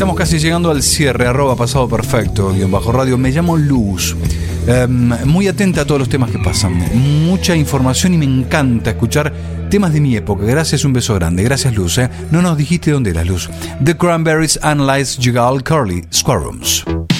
estamos casi llegando al cierre. @pasado perfecto, _radio. Me llamo Luz. Muy atenta a todos los temas que pasan. Mucha información y me encanta escuchar temas de mi época. Gracias, un beso grande. Gracias, Luz. No nos dijiste dónde era, Luz. The Cranberries, Analyze, Jugal, Curly, Square Rooms.